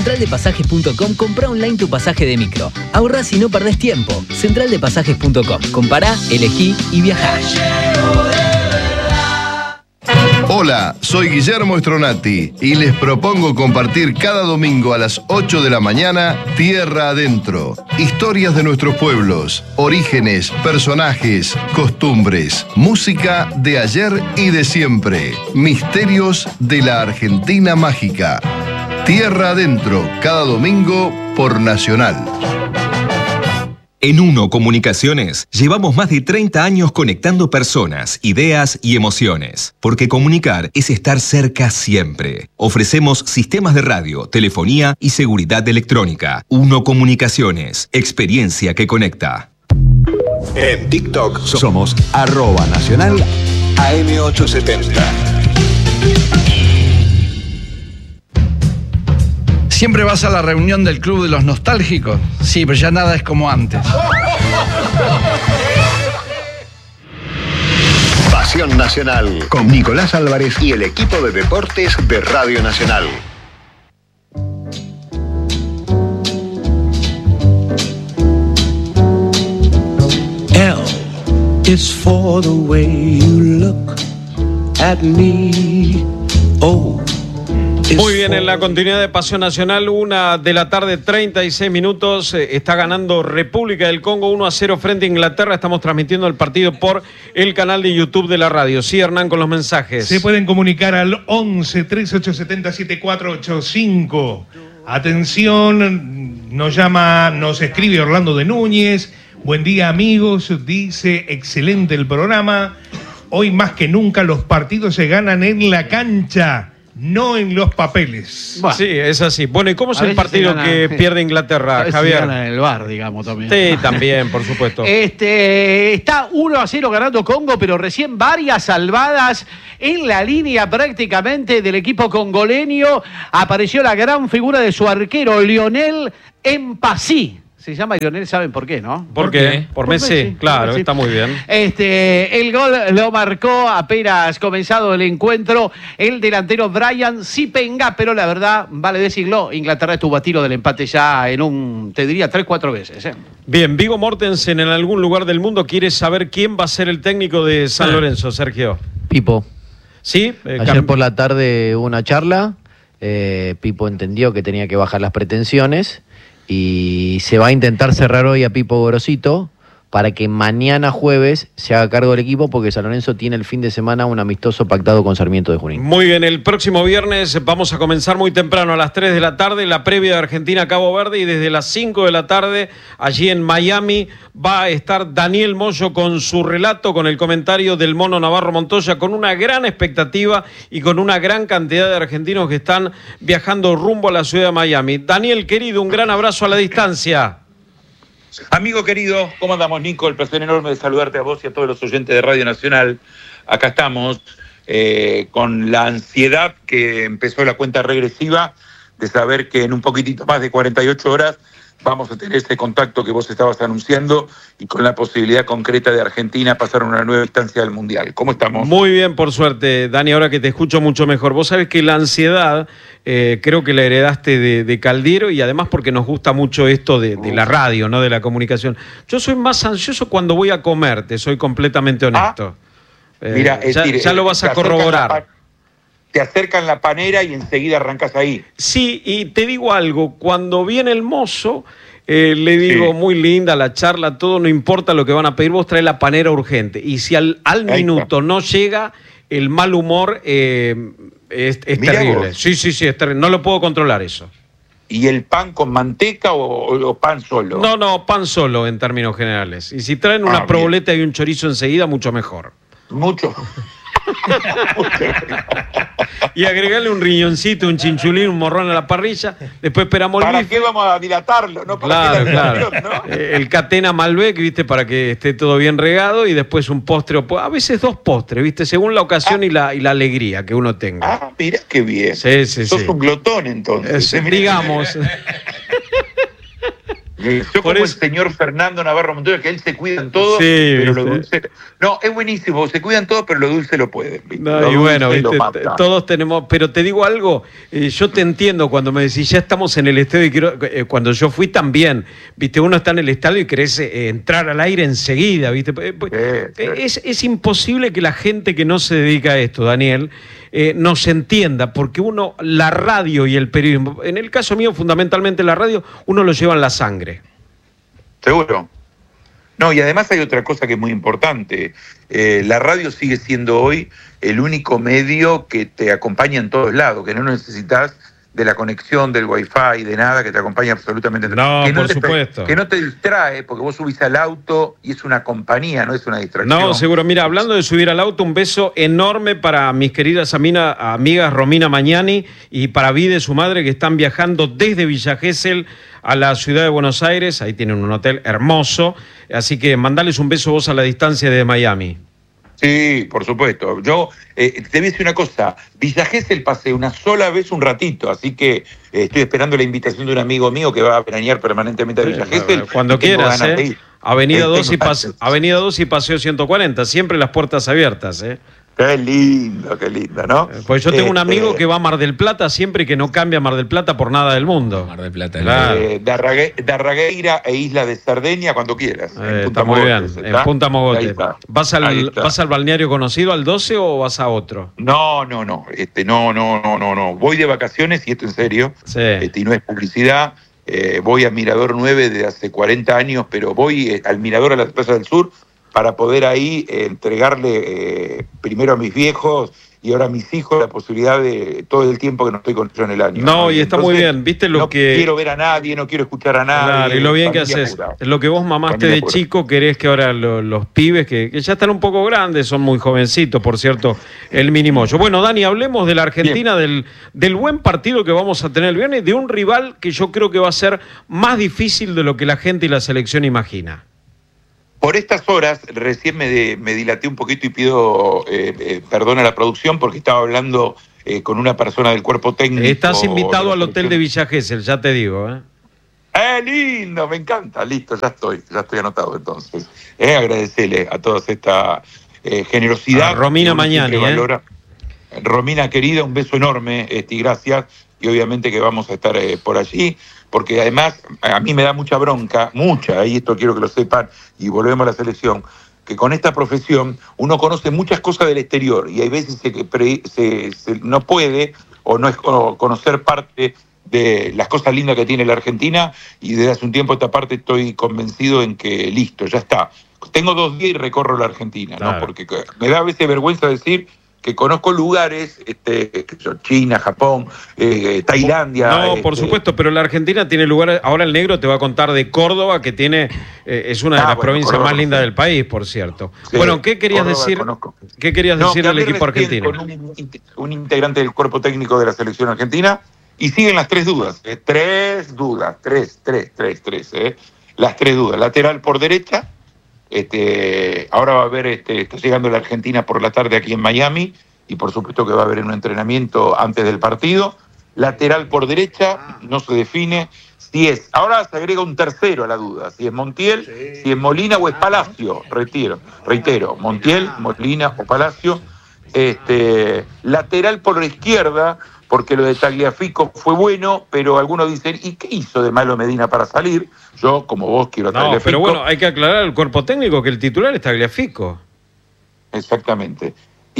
Centraldepasajes.com, compra online tu pasaje de micro. Ahorrás y no perdés tiempo. Centraldepasajes.com. Compará, elegí y viajá. Hola, soy Guillermo Stronati y les propongo compartir cada domingo a las 8 de la mañana Tierra Adentro. Historias de nuestros pueblos, orígenes, personajes, costumbres, música de ayer y de siempre. Misterios de la Argentina mágica. Tierra Adentro, cada domingo por Nacional. En Uno Comunicaciones llevamos más de 30 años conectando personas, ideas y emociones. Porque comunicar es estar cerca siempre. Ofrecemos sistemas de radio, telefonía y seguridad electrónica. Uno Comunicaciones, experiencia que conecta. En TikTok somos @nacional AM870. ¿Siempre vas a la reunión del Club de los Nostálgicos? Sí, pero ya nada es como antes. Pasión Nacional, con Nicolás Álvarez y el equipo de deportes de Radio Nacional. L is for the way you look at me. O. Muy bien, en la continuidad de Pasión Nacional, 1:36 p.m. Está ganando República del Congo 1-0 frente a Inglaterra. Estamos transmitiendo el partido por el canal de YouTube de la radio. Sí, Hernán, con los mensajes. Se pueden comunicar al 11 3870 7485. Atención, nos escribe Orlando de Núñez. Buen día, amigos. Dice, excelente el programa. Hoy más que nunca los partidos se ganan en la cancha, no en los papeles. Bueno, sí, es así. Bueno, ¿y cómo es el partido que pierde Inglaterra, Javier? Se gana en el bar, digamos, también. Sí, también, por supuesto. Está 1-0 ganando Congo, pero recién varias salvadas en la línea prácticamente del equipo congoleño. Apareció la gran figura de su arquero, Lionel Mpassi. Se llama Lionel, ¿saben por qué, no? ¿Por qué? Por Messi, claro, Messi. Está muy bien. El gol lo marcó apenas comenzado el encuentro el delantero Brian Sipenga, pero la verdad, vale decirlo, Inglaterra estuvo a tiro del empate ya te diría, 3-4 veces. Bien, Viggo Mortensen en algún lugar del mundo quiere saber quién va a ser el técnico de San Lorenzo, Sergio. Pipo. ¿Sí? Ayer por la tarde hubo una charla, Pipo entendió que tenía que bajar las pretensiones. Y se va a intentar cerrar hoy a Pipo Gorosito para que mañana jueves se haga cargo del equipo, porque San Lorenzo tiene el fin de semana un amistoso pactado con Sarmiento de Junín. Muy bien, el próximo viernes vamos a comenzar muy temprano, a las 3 de la tarde, la previa de Argentina-Cabo Verde, y desde las 5 de la tarde, allí en Miami, va a estar Daniel Moyo con su relato, con el comentario del Mono Navarro Montoya, con una gran expectativa y con una gran cantidad de argentinos que están viajando rumbo a la ciudad de Miami. Daniel, querido, un gran abrazo a la distancia. Amigo querido, ¿cómo andamos, Nico? El placer enorme de saludarte a vos y a todos los oyentes de Radio Nacional. Acá estamos con la ansiedad que empezó la cuenta regresiva de saber que en un poquitito más de 48 horas vamos a tener ese contacto que vos estabas anunciando y con la posibilidad concreta de Argentina pasar a una nueva instancia del Mundial. ¿Cómo estamos? Muy bien, por suerte, Dani, ahora que te escucho mucho mejor. Vos sabés que la ansiedad creo que la heredaste de Caldiero, y además porque nos gusta mucho esto de la radio, ¿no? De la comunicación. Yo soy más ansioso cuando voy a comer, te soy completamente honesto. Mira, ya lo vas a corroborar. Te acercan la panera y enseguida arrancas ahí. Sí, y te digo algo, cuando viene el mozo, le digo, muy linda la charla, todo, no importa lo que van a pedir, vos trae la panera urgente. Y si al minuto no llega, el mal humor es terrible. Vos. Sí, es terrible, no lo puedo controlar eso. ¿Y el pan con manteca o pan solo? No, pan solo en términos generales. Y si traen una proboleta y un chorizo enseguida, mucho mejor. Mucho. Y agregarle un riñoncito, un chinchulín, un morrón a la parrilla. Después esperamos ¿Para qué vamos a dilatarlo? ¿No? Claro. ¿No? El Catena Malbec, ¿viste? Para que esté todo bien regado, y después un postre, a veces 2 postres, ¿viste? Según la ocasión y la alegría que uno tenga. Mira qué bien. Sí. Sos un glotón, entonces. Digamos. Yo como el señor Fernando Navarro Montoya, que él se cuida en todo, sí, pero ¿viste? lo dulce... No, es buenísimo, se cuidan todos, pero lo dulce lo pueden. No, y bueno, ¿viste? Todos tenemos... Pero te digo algo, yo te entiendo cuando me decís, ya estamos en el estadio, y quiero, cuando yo fui también, ¿viste? Uno está en el estadio y querés entrar al aire enseguida, ¿viste? Es imposible que la gente que no se dedica a esto, Daniel, no se entienda, porque uno, la radio y el periodismo, en el caso mío fundamentalmente la radio, uno lo lleva en la sangre. Seguro. No, y además hay otra cosa que es muy importante. La radio sigue siendo hoy el único medio que te acompaña en todos lados, que no necesitas de la conexión, del wifi, de nada, que te acompaña absolutamente. No, que no por supuesto. Que no te distrae, porque vos subís al auto y es una compañía, no es una distracción. No, seguro. Mira, hablando de subir al auto, un beso enorme para mis queridas amigas Romina Magnani y para Vide, su madre, que están viajando desde Villa Gesell a la ciudad de Buenos Aires. Ahí tienen un hotel hermoso. Así que mandales un beso vos a la distancia de Miami. Sí, por supuesto. Yo te voy a decir una cosa. Villa Gesell pasé una sola vez un ratito, así que estoy esperando la invitación de un amigo mío que va a veranear permanentemente a Villa Gesell. Cuando quieras, Avenida 2 y Paseo 140, siempre las puertas abiertas, Qué lindo, ¿no? Pues yo tengo un amigo que va a Mar del Plata siempre y que no cambia Mar del Plata por nada del mundo. Mar del Plata. Claro. De Arragueira e Isla de Cerdeña, cuando quieras. Está muy bien, en Punta Mogote. ¿Vas al balneario conocido, al 12, o vas a otro? No. Voy de vacaciones, y esto en serio, y no es publicidad. Voy a Mirador 9 de hace 40 años, pero voy al Mirador, a la Plaza del Sur, para poder ahí entregarle primero a mis viejos y ahora a mis hijos la posibilidad de todo el tiempo que no estoy con ellos en el año. No, y está muy bien, viste lo que... No quiero ver a nadie, no quiero escuchar a nadie. Claro, y lo bien que haces. Lo que vos mamaste de chico, querés que ahora los pibes, que ya están un poco grandes, son muy jovencitos, por cierto, el mínimo. Bueno, Dani, hablemos de la Argentina, del buen partido que vamos a tener el viernes, de un rival que yo creo que va a ser más difícil de lo que la gente y la selección imagina. Por estas horas, recién me dilaté un poquito y pido perdón a la producción porque estaba hablando con una persona del cuerpo técnico. Estás invitado al hotel de Villa Gesell, ya te digo. Lindo, me encanta, listo, ya estoy anotado entonces. Agradecerle a toda esta generosidad. A Romina Magnani. Romina, querida, un beso enorme, y gracias. Y obviamente que vamos a estar por allí, porque además a mí me da mucha bronca, y esto quiero que lo sepan, y volvemos a la selección, que con esta profesión uno conoce muchas cosas del exterior, y hay veces que no puede o no es conocer parte de las cosas lindas que tiene la Argentina, y desde hace un tiempo a esta parte estoy convencido en que listo, ya está. Tengo 2 días y recorro la Argentina, ¿no? Porque me da a veces vergüenza decir que conozco lugares, China, Japón, Tailandia. No, por supuesto, pero la Argentina tiene lugares. Ahora el negro te va a contar de Córdoba, que tiene es una de las provincias Córdoba, más lindas del país, por cierto. Sí, bueno, ¿qué querías decir? ¿Qué querías decir del equipo argentino? Con un integrante del cuerpo técnico de la selección argentina, y siguen las 3 dudas. 3 dudas, 3. Las 3 dudas. Lateral por derecha. Ahora va a haber, está llegando la Argentina por la tarde aquí en Miami, y por supuesto que va a haber un entrenamiento antes del partido. Lateral por derecha, no se define si es, ahora se agrega un tercero a la duda, si es Montiel, si es Molina o es Palacio, reitero, Montiel, Molina o Palacio. Lateral por la izquierda, porque lo de Tagliafico fue bueno, pero algunos dicen, ¿y qué hizo de malo Medina para salir? Yo, como vos, quiero a Tagliafico. No, pero bueno, hay que aclarar al cuerpo técnico que el titular es Tagliafico. Exactamente.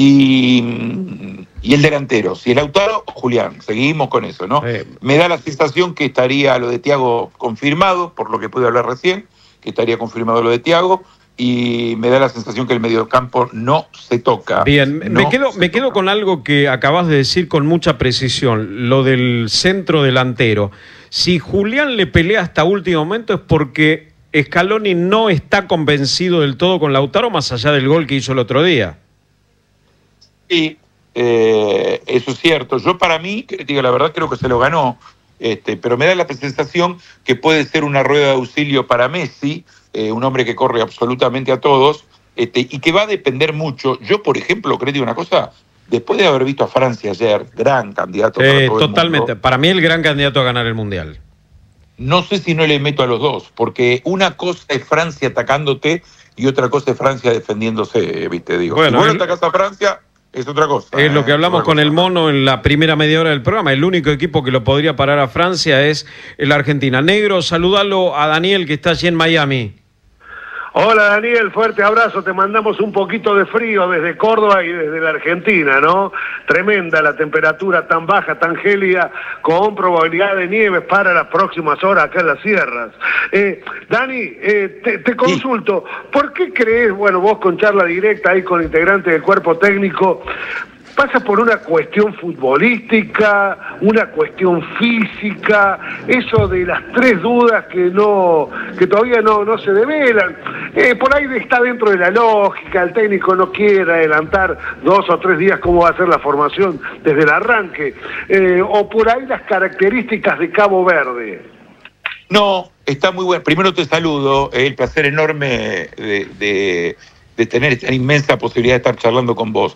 Y el delantero, si el Lautaro o Julián, seguimos con eso, ¿no? Me da la sensación que estaría lo de Thiago confirmado, por lo que pude hablar recién, que estaría confirmado lo de Thiago, y me da la sensación que el mediocampo no se toca. Bien, me quedo con algo que acabas de decir con mucha precisión, lo del centro delantero. Si Julián le pelea hasta último momento es porque Scaloni no está convencido del todo con Lautaro, más allá del gol que hizo el otro día. Sí, eso es cierto. Yo, para mí, que digo la verdad, creo que se lo ganó, pero me da la sensación que puede ser una rueda de auxilio para Messi, un hombre que corre absolutamente a todos, y que va a depender mucho. Yo, por ejemplo, creo que digo una cosa, después de haber visto a Francia ayer, gran candidato para todo totalmente. el mundo, para mí el gran candidato a ganar el Mundial. no sé si no le meto a los dos, porque una cosa es Francia atacándote y otra cosa es Francia defendiéndose, ¿viste? Digo, Bueno, si vos no atacás a Francia, es otra cosa. Es lo que hablamos con el Mono en la primera media hora del programa. El único equipo que lo podría parar a Francia es la Argentina. Negro, saludalo a Daniel, que está allí en Miami. Hola Daniel, fuerte abrazo, te mandamos un poquito de frío desde Córdoba y desde la Argentina, ¿no? Tremenda la temperatura tan baja, tan gélida, con probabilidad de nieves para las próximas horas acá en las sierras. Dani, te consulto, ¿por qué crees, bueno, vos con charla directa ahí con integrantes del cuerpo técnico, pasa por una cuestión futbolística, una cuestión física, eso de las tres dudas que todavía no se develan? Por ahí está dentro de la lógica, el técnico no quiere adelantar 2 o 3 días cómo va a ser la formación desde el arranque, o por ahí las características de Cabo Verde. No, está muy bueno. Primero te saludo, el placer enorme de tener esta inmensa posibilidad de estar charlando con vos.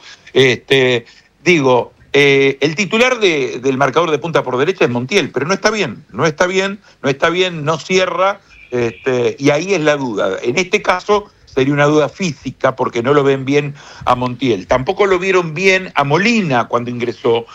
El titular del marcador de punta por derecha es Montiel, pero no está bien, no cierra, y ahí es la duda. En este caso sería una duda física porque no lo ven bien a Montiel. Tampoco lo vieron bien a Molina cuando ingresó.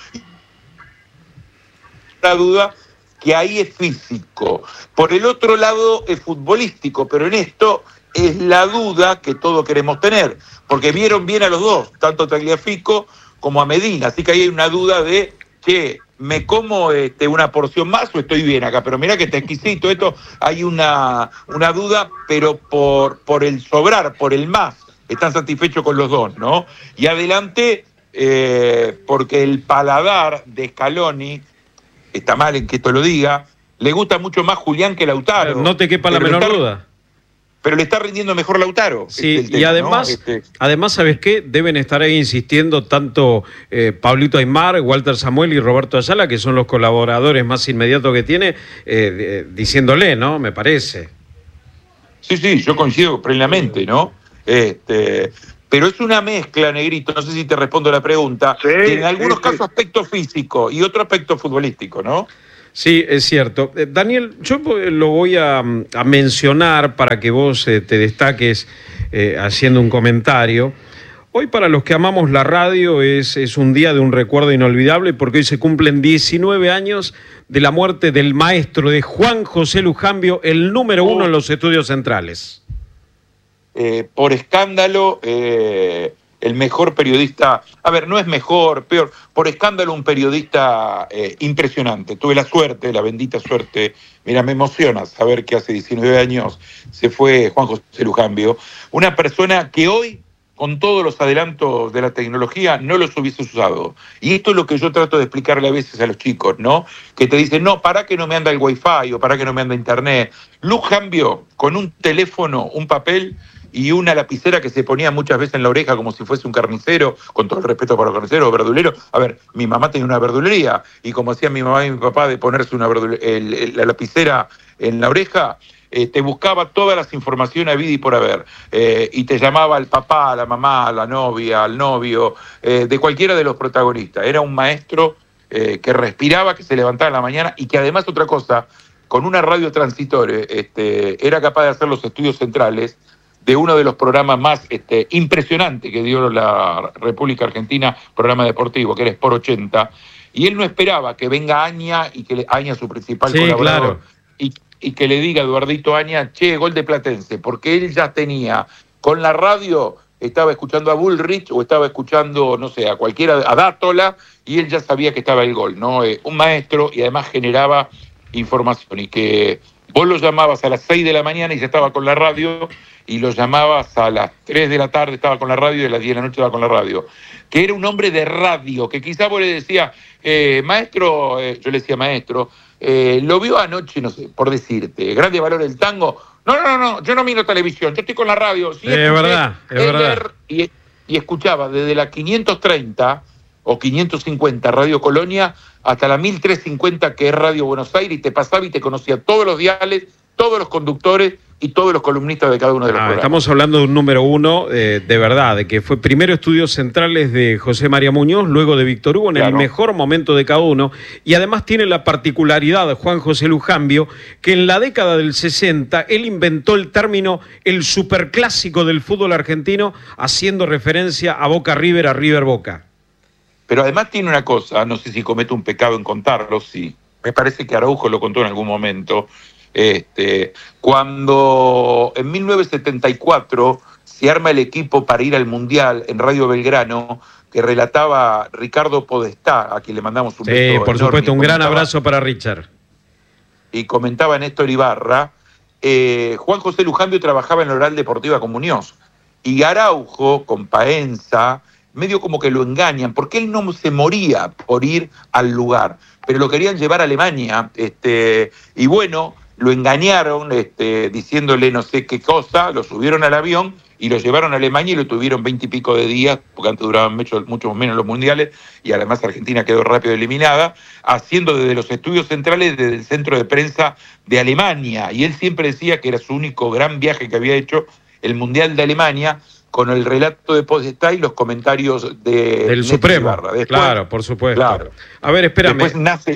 La duda que ahí es físico. Por el otro lado es futbolístico, pero en esto es la duda que todos queremos tener, porque vieron bien a los dos, tanto a Tagliafico como a Medina, así que ahí hay una duda de, che, ¿me como una porción más o estoy bien acá? Pero mirá que está exquisito esto, hay una duda, pero por el sobrar, por el más, están satisfechos con los dos, ¿no? Y adelante, porque el paladar de Scaloni, está mal en que esto lo diga, le gusta mucho más Julián que Lautaro. No te quepa la menor duda. Pero le está rindiendo mejor Lautaro. Sí, tema, y además, ¿no? además, ¿sabes qué? Deben estar ahí insistiendo tanto Pablito Aimar, Walter Samuel y Roberto Ayala, que son los colaboradores más inmediatos que tiene, diciéndole, ¿no? Me parece. Sí, yo coincido plenamente, ¿no? Pero es una mezcla, Negrito, no sé si te respondo la pregunta, en algunos casos aspecto físico y otro aspecto futbolístico, ¿no? Sí, es cierto. Daniel, yo lo voy a mencionar para que vos te destaques haciendo un comentario. Hoy para los que amamos la radio es un día de un recuerdo inolvidable porque hoy se cumplen 19 años de la muerte del maestro de Juan José Lujambio, el número 1 en los estudios centrales. Por escándalo, el mejor periodista, no es mejor, peor, por escándalo un periodista impresionante. Tuve la bendita suerte, mira, me emociona saber que hace 19 años se fue Juan José Lujambio, una persona que hoy, con todos los adelantos de la tecnología, no los hubiese usado. Y esto es lo que yo trato de explicarle a veces a los chicos, ¿no? Que te dicen, no, para que no me anda el wifi o para que no me anda internet. Lujambio, con un teléfono, un papel y una lapicera que se ponía muchas veces en la oreja como si fuese un carnicero, con todo el respeto para los carniceros o verduleros. Mi mamá tenía una verdulería y como hacían mi mamá y mi papá de ponerse la lapicera en la oreja, te buscaba todas las informaciones a vida y por haber, y te llamaba al papá, a la mamá, a la novia, al novio, de cualquiera de los protagonistas. Era un maestro que respiraba, que se levantaba en la mañana y que además otra cosa, con una radio transitoria, era capaz de hacer los estudios centrales de uno de los programas más impresionantes que dio la República Argentina, programa deportivo, que era Sport 80, y él no esperaba que venga Aña, y que Aña, su principal colaborador, claro, y que le diga a Eduardito Aña, che, gol de Platense, porque él ya tenía, con la radio, estaba escuchando a Bullrich, o estaba escuchando, no sé, a cualquiera, a Dátola, y él ya sabía que estaba el gol, ¿no? Un maestro, y además generaba información, y que vos lo llamabas a las 6 de la mañana y ya estaba con la radio, y lo llamabas a las 3 de la tarde, estaba con la radio, y a las 10 de la noche estaba con la radio. Que era un hombre de radio, que quizá vos le decías, maestro, yo le decía, maestro, lo vio anoche, no sé, por decirte, Grande Valor del Tango. No, yo no miro televisión, yo estoy con la radio. Sí, es verdad. Y escuchaba desde la 530 o 550 Radio Colonia hasta la 1350 que es Radio Buenos Aires, y te pasaba y te conocía todos los diales, todos los conductores, y todos los columnistas de cada uno de los programas. Estamos hablando de un número uno, de verdad, de que fue primero Estudios Centrales de José María Muñoz, luego de Víctor Hugo, en el mejor momento de cada uno, y además tiene la particularidad, Juan José Lujambio, que en la década del 60 él inventó el término el superclásico del fútbol argentino, haciendo referencia a Boca River, a River Boca. Pero además tiene una cosa, no sé si cometo un pecado en contarlo, sí, me parece que Araujo lo contó en algún momento. Cuando en 1974 se arma el equipo para ir al Mundial en Radio Belgrano, que relataba Ricardo Podestá, a quien le mandamos un beso. Sí, por enorme, supuesto, un gran abrazo para Richard. Y comentaba Néstor Ibarra, Juan José Lujambio trabajaba en la Oral Deportiva con Muñoz, y Araujo, con Paenza, medio como que lo engañan, porque él no se moría por ir al lugar, pero lo querían llevar a Alemania, y bueno, lo engañaron diciéndole no sé qué cosa, lo subieron al avión y lo llevaron a Alemania y lo tuvieron 20 y pico de días, porque antes duraban mucho menos los mundiales, y además Argentina quedó rápido eliminada, haciendo desde los estudios centrales, desde el centro de prensa de Alemania. Y él siempre decía que era su único gran viaje que había hecho, el Mundial de Alemania, con el relato de Podestá y los comentarios del Supremo. Ibarra. Después, claro, por supuesto. Claro. A ver, espérame. Después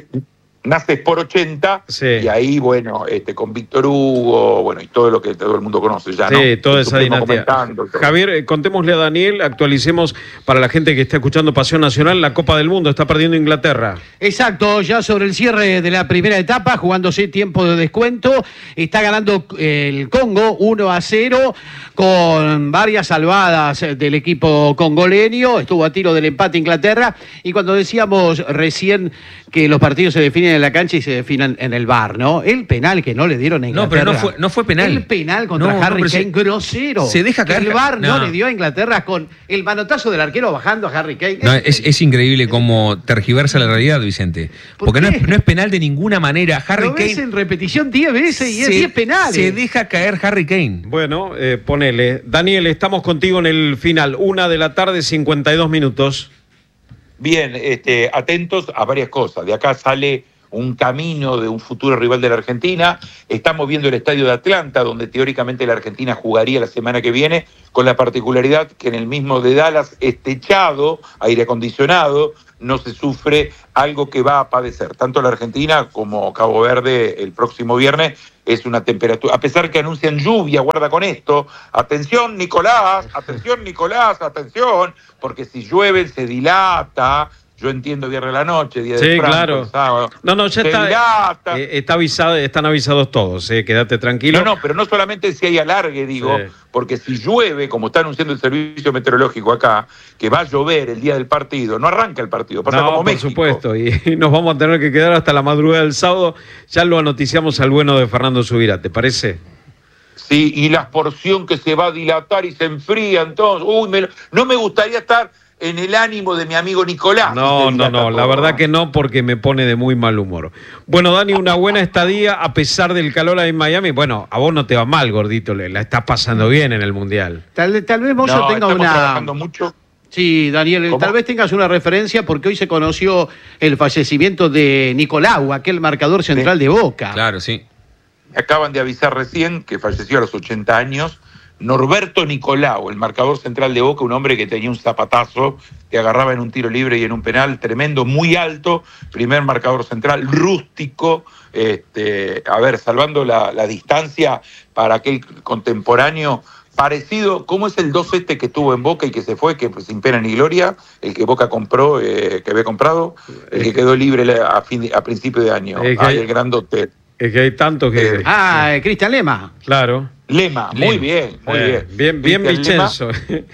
nace Sport 80, sí. Y ahí, bueno, con Víctor Hugo, bueno, y todo lo que todo el mundo conoce ya, ¿no? Sí, toda esa dinastía. Javier, contémosle a Daniel, actualicemos para la gente que está escuchando Pasión Nacional, la Copa del Mundo, está perdiendo Inglaterra. Exacto, ya sobre el cierre de la primera etapa, jugándose tiempo de descuento, está ganando el Congo 1-0, con varias salvadas del equipo congoleño, estuvo a tiro del empate Inglaterra, y cuando decíamos recién que los partidos se definen en la cancha y se definen en el VAR, ¿no? El penal que no le dieron a Inglaterra. No, pero no fue penal. El penal contra Harry Kane, grosero. Se deja caer. El VAR no le dio a Inglaterra con el manotazo del arquero bajando a Harry Kane. No, es increíble cómo tergiversa la realidad, Vicente. Porque no es penal de ninguna manera. Harry Lo Kane. ves en repetición 10 veces y es 10 penales. Se deja caer Harry Kane. Bueno, ponele. Daniel, estamos contigo en el final. 1:00 52 minutos. Bien, atentos a varias cosas. De acá sale un camino de un futuro rival de la Argentina. Estamos viendo el estadio de Atlanta, donde teóricamente la Argentina jugaría la semana que viene, con la particularidad que en el mismo de Dallas es techado, aire acondicionado, no se sufre algo que va a padecer. Tanto la Argentina como Cabo Verde el próximo viernes es una temperatura, a pesar que anuncian lluvia, guarda con esto, atención Nicolás, atención, porque si llueve se dilata. Yo entiendo viernes a la noche, día de Franco, claro. Sábado. No, ya está avisado, están avisados todos, quédate tranquilo. No, pero no solamente si hay alargue, digo, porque si llueve, como está anunciando el servicio meteorológico acá, que va a llover el día del partido, no arranca el partido, pasa como México. Por supuesto, y nos vamos a tener que quedar hasta la madrugada del sábado, ya lo anoticiamos al bueno de Fernando Subirá, ¿te parece? Sí, y la porción que se va a dilatar y se enfría, entonces, no me gustaría estar en el ánimo de mi amigo Nicolás. No, la verdad que no, porque me pone de muy mal humor. Bueno, Dani, una buena estadía a pesar del calor ahí en Miami. Bueno, a vos no te va mal, gordito, la estás pasando bien en el Mundial. Tal vez vos tenga estamos una... trabajando mucho. Sí, Daniel, ¿Cómo? Tal vez tengas una referencia porque hoy se conoció el fallecimiento de Nicolau, aquel marcador central de Boca. Claro, sí. Me acaban de avisar recién que falleció a los 80 años. Norberto Nicolau, el marcador central de Boca, un hombre que tenía un zapatazo, que agarraba en un tiro libre y en un penal tremendo, muy alto, primer marcador central, rústico, salvando la distancia para aquel contemporáneo, parecido, ¿cómo es el 2 que tuvo en Boca y que se fue, que sin pena ni gloria, el que Boca compró, que había comprado, el que quedó libre a principio de año, el grandote. Es que hay tantos que... Cristian Lema. Claro. Lema, muy bien, muy bien. Bien Vicenzo.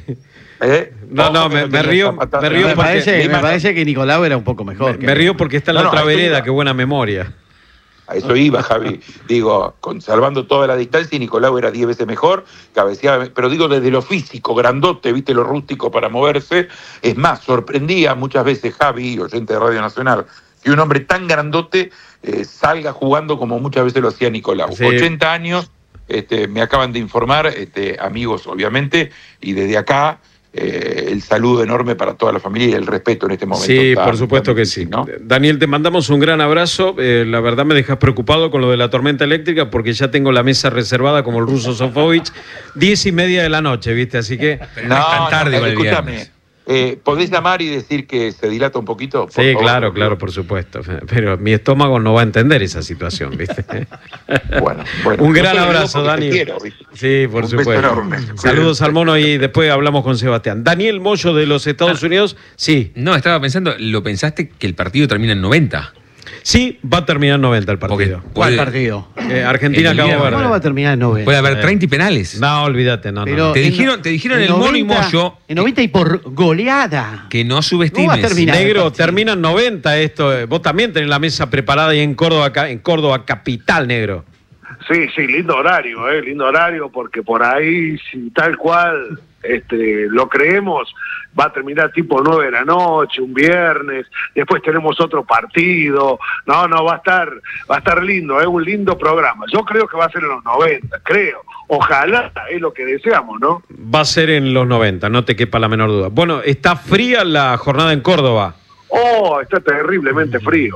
Me río me parece que Nicolau era un poco mejor. Me río porque está en la otra vereda, qué buena memoria. A eso iba, Javi. Digo, salvando toda la distancia, y Nicolau era 10 veces mejor, cabeceaba, pero digo desde lo físico, grandote, viste lo rústico para moverse. Es más, sorprendía muchas veces, Javi, oyente de Radio Nacional, que un hombre tan grandote salga jugando como muchas veces lo hacía Nicolau. Sí. 80 años, me acaban de informar, amigos obviamente, y desde acá el saludo enorme para toda la familia y el respeto en este momento. Sí, por supuesto que sí. ¿no? Daniel, te mandamos un gran abrazo. La verdad me dejas preocupado con lo de la tormenta eléctrica porque ya tengo la mesa reservada como el ruso Sofovich, 10:30 de la noche, ¿viste? Así que no es tan tarde, escúchame. ¿Podés llamar y decir que se dilata un poquito? Sí, favor, claro, por supuesto. Pero mi estómago no va a entender esa situación, ¿viste? Bueno. Un gran abrazo, Dani. Sí, por supuesto. Saludos al mono y después hablamos con Sebastián. Daniel Moyo de los Estados Unidos, sí. No, estaba pensando, ¿lo pensaste que el partido termina en 90? Sí, va a terminar en 90 el partido. ¿Cuál partido? Argentina-Cabo Verde. ¿Cómo no va a terminar en 90? Puede haber 30 y penales. No, olvídate, no. Te dijeron el mono y Moyo. En 90 y por goleada. Que no subestimes. Negro, termina en 90 esto. Vos también tenés la mesa preparada ahí en Córdoba capital, negro. Sí, lindo horario, porque por ahí, si tal cual lo creemos, va a terminar tipo 9 de la noche, un viernes, después tenemos otro partido, no, va a estar lindo, un lindo programa. Yo creo que va a ser en los 90, creo. Ojalá, es lo que deseamos, ¿no? Va a ser en los 90, no te quepa la menor duda. Bueno, está fría la jornada en Córdoba. Está terriblemente frío.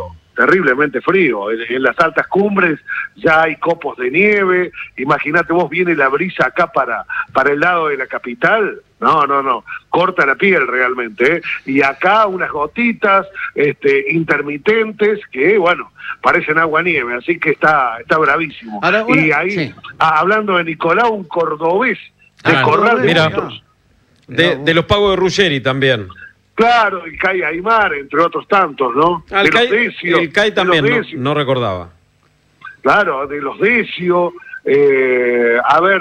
En las altas cumbres ya hay copos de nieve. Imagínate, vos viene la brisa acá para el lado de la capital. No, corta la piel realmente, ¿eh? Y acá unas gotitas intermitentes que, bueno, parecen agua nieve, así que está bravísimo. Ahora, y ahí, sí. Hablando de Nicolau, un cordobés de Corral de Montos. De los pagos de Ruggeri también. Claro, el CAI Aymar, entre otros tantos, ¿no? El CAI también, no recordaba. Claro, de los Decio, de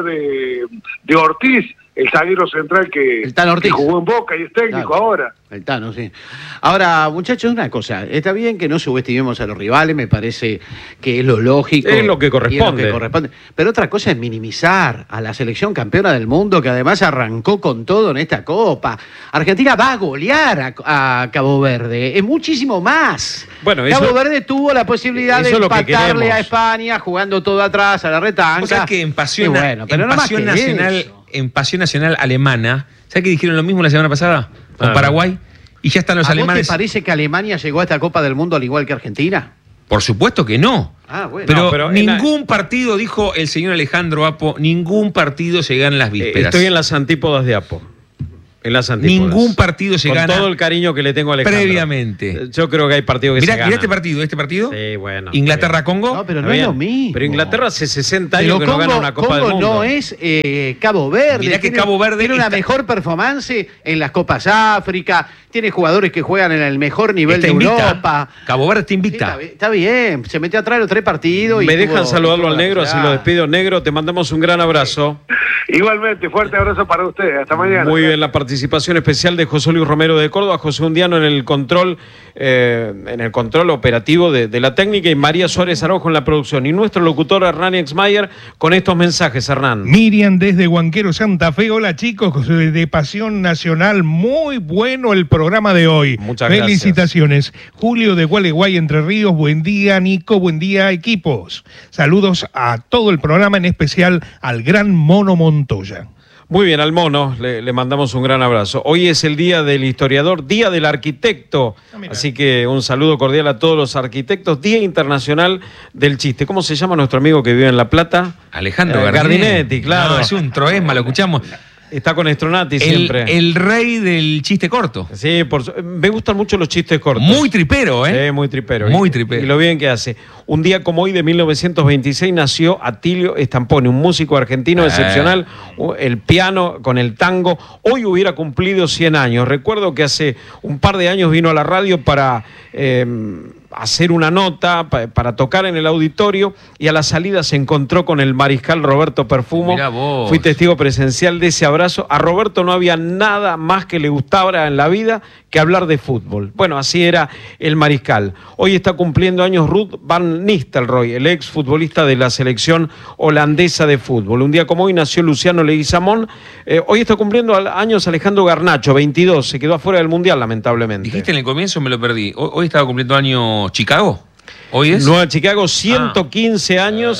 Ortiz, el zaguero central que jugó en Boca y es técnico ahora. El Tano, sí. Ahora, muchachos, una cosa. Está bien que no subestimemos a los rivales, me parece que es lo lógico. Es lo que corresponde. Pero otra cosa es minimizar a la selección campeona del mundo, que además arrancó con todo en esta Copa. Argentina va a golear a Cabo Verde. Es muchísimo más. Bueno, Cabo Verde tuvo la posibilidad de empatarle a España jugando todo atrás a la retanca. O sea que en Pasión Nacional Alemana, ¿sabes que dijeron lo mismo la semana pasada? Con Paraguay. Y ya están los alemanes. ¿Vos te parece que Alemania llegó a esta Copa del Mundo al igual que Argentina? Por supuesto que no. Bueno. Pero ningún partido, dijo el señor Alejandro Apo, ningún partido se gana en las vísperas. Estoy en las antípodas de Apo. En las antípodas. Ningún partido se gana. Con todo el cariño que le tengo a Alejandro. Previamente. Yo creo que hay partidos que se ganan. Mirá este partido. Sí, bueno. Inglaterra-Congo. No, pero no es lo mismo. Pero Inglaterra hace 60 años que no gana una Copa del Mundo. No es Cabo Verde. Mirá que Cabo Verde tiene una mejor performance en las Copas África. Tiene jugadores que juegan en el mejor nivel de Europa. Cabo Verde te invita. Sí, está bien. Se metió atrás los 3 partidos. Me dejan saludarlo al negro, así lo despido. Negro, te mandamos un gran abrazo. Igualmente, fuerte abrazo para ustedes. Hasta mañana. Muy bien, la participación especial de José Luis Romero de Córdoba, José Undiano en el control operativo de la técnica y María Suárez Araujo en la producción. Y nuestro locutor Hernán Exmayer con estos mensajes, Hernán. Miriam desde Huanquero, Santa Fe. Hola chicos, de Pasión Nacional. Muy bueno el programa de hoy. Muchas gracias. Felicitaciones. Julio de Gualeguay, Entre Ríos. Buen día, Nico. Buen día, equipos. Saludos a todo el programa, en especial al gran Mono Montoya. Muy bien, al mono le mandamos un gran abrazo. Hoy es el Día del Historiador, Día del Arquitecto, así que un saludo cordial a todos los arquitectos. Día Internacional del Chiste. ¿Cómo se llama nuestro amigo que vive en La Plata? Alejandro Gardinetti, claro. No, es un troesma, lo escuchamos. Está con Stronati siempre. El rey del chiste corto. Sí, me gustan mucho los chistes cortos. Muy tripero, ¿eh? Sí, muy tripero. Muy tripero. Y lo bien que hace. Un día como hoy de 1926 nació Atilio Stamponi, un músico argentino excepcional, el piano con el tango. Hoy hubiera cumplido 100 años. Recuerdo que hace un par de años vino a la radio para hacer una nota, para tocar en el auditorio, y a la salida se encontró con el mariscal Roberto Perfumo. Mirá vos. Fui testigo presencial de ese abrazo. A Roberto no había nada más que le gustara en la vida que hablar de fútbol. Bueno, así era el mariscal. Hoy está cumpliendo años Ruud van Nistelrooy, el ex futbolista de la selección holandesa de fútbol. Un día como hoy nació Luciano Leguizamón. Hoy está cumpliendo años Alejandro Garnacho, 22. Se quedó afuera del Mundial, lamentablemente. Dijiste en el comienzo, me lo perdí. Hoy estaba cumpliendo años Chicago. ¿Hoy es? Nueva Chicago, 115 años.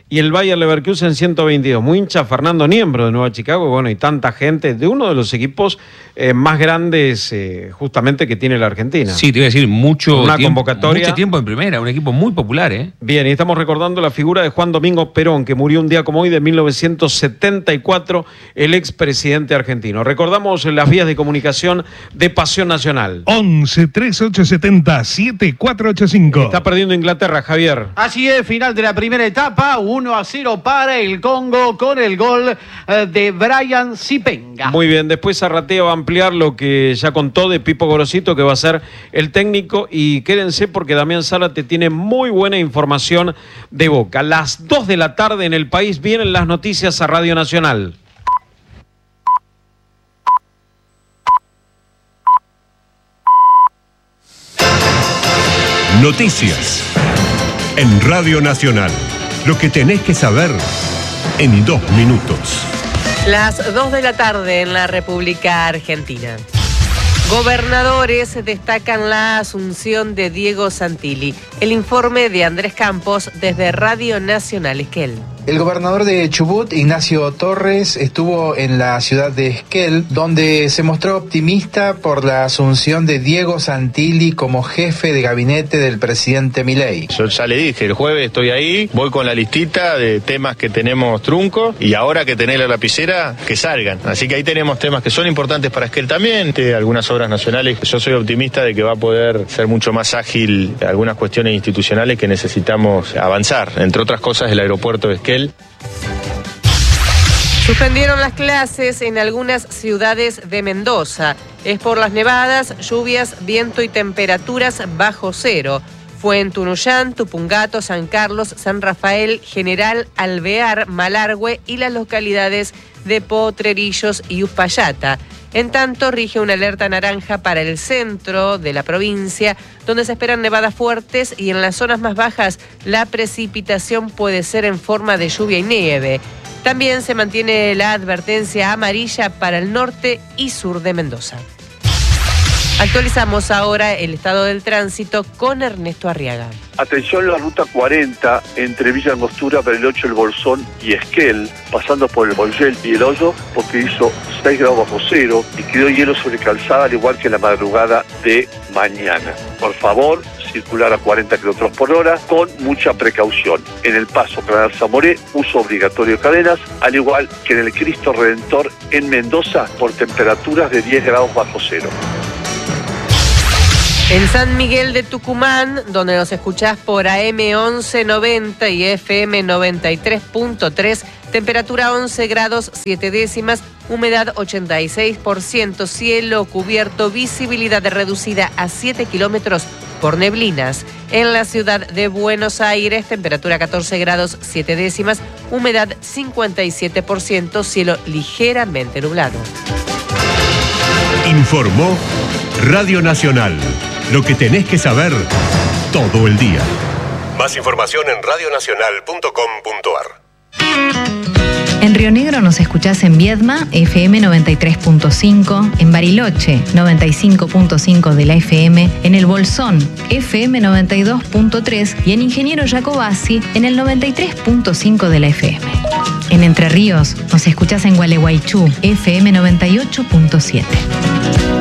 y el Bayer Leverkusen 122. Muy hincha Fernando Niembro de Nueva Chicago, bueno, y tanta gente de uno de los equipos más grandes justamente que tiene la Argentina. Sí, te iba a decir, mucho tiempo en primera, un equipo muy popular, ¿eh? Bien, y estamos recordando la figura de Juan Domingo Perón, que murió un día como hoy de 1974, el expresidente argentino. Recordamos las vías de comunicación de Pasión Nacional. 11 3870 7485. Está perdiendo Inglaterra, Javier. Así es, final de la primera etapa, 1-0 para el Congo con el gol de Brian Zipenga. Muy bien, después Arratea va a ampliar lo que ya contó de Pipo Gorosito, que va a ser el técnico, y quédense porque Damián Zárate tiene muy buena información de Boca. Las 2 de la tarde en el país vienen las noticias a Radio Nacional. Noticias en Radio Nacional. Lo que tenés que saber en 2 minutos. Las 2 de la tarde en la República Argentina. Gobernadores destacan la asunción de Diego Santilli. El informe de Andrés Campos desde Radio Nacional Esquel. El gobernador de Chubut, Ignacio Torres, estuvo en la ciudad de Esquel, donde se mostró optimista por la asunción de Diego Santilli como jefe de gabinete del presidente Milei. Yo ya le dije, el jueves estoy ahí, voy con la listita de temas que tenemos truncos y ahora que tenés la lapicera, que salgan. Así que ahí tenemos temas que son importantes para Esquel también, algunas obras nacionales. Yo soy optimista de que va a poder ser mucho más ágil algunas cuestiones institucionales que necesitamos avanzar, entre otras cosas el aeropuerto de Esquel. Suspendieron las clases en algunas ciudades de Mendoza. Es por las nevadas, lluvias, viento y temperaturas bajo cero. Fue en Tunuyán, Tupungato, San Carlos, San Rafael, General Alvear, Malargüe y las localidades de Potrerillos y Uspallata. En tanto, rige una alerta naranja para el centro de la provincia, donde se esperan nevadas fuertes y en las zonas más bajas la precipitación puede ser en forma de lluvia y nieve. También se mantiene la advertencia amarilla para el norte y sur de Mendoza. Actualizamos ahora el estado del tránsito con Ernesto Arriaga. Atención, la ruta 40 entre Villa Angostura, Bariloche, El Bolsón y Esquel, pasando por el Bolsel y el Hoyo, porque hizo 6 grados bajo cero y quedó hielo sobre calzada, al igual que en la madrugada de mañana. Por favor, circular a 40 km por hora con mucha precaución. En el paso Canal Zamoré, uso obligatorio de cadenas, al igual que en el Cristo Redentor en Mendoza, por temperaturas de 10 grados bajo cero. En San Miguel de Tucumán, donde nos escuchás por AM 1190 y FM 93.3, temperatura 11 grados 7 décimas, humedad 86%, cielo cubierto, visibilidad reducida a 7 kilómetros por neblinas. En la ciudad de Buenos Aires, temperatura 14 grados 7 décimas, humedad 57%, cielo ligeramente nublado. Informó Radio Nacional. Lo que tenés que saber todo el día. Más información en radionacional.com.ar. En Río Negro nos escuchás en Viedma, FM 93.5, en Bariloche, 95.5 de la FM, en El Bolsón, FM 92.3 y en Ingeniero Jacobasi, en el 93.5 de la FM. En Entre Ríos nos escuchás en Gualeguaychú, FM 98.7.